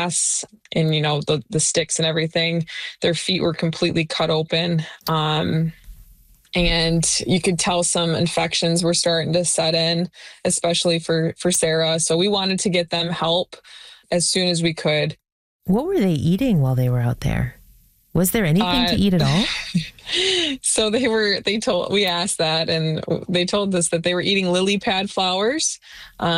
grass and, the sticks and everything. Their feet were completely cut open. And you could tell some infections were starting to set in, especially for Sarah. So we wanted to get them help as soon as we could. What were they eating while they were out there? Was there anything to eat at all? So we asked that, and they told us that they were eating lily pad flowers.